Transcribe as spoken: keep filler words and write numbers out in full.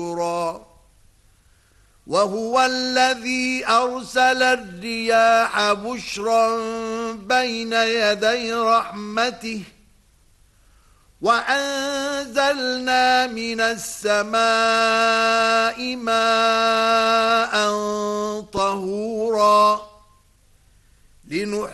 وهو الذي أرسل الرياح بشرا بين يدي رحمته وأنزلنا من السماء ماء طهورا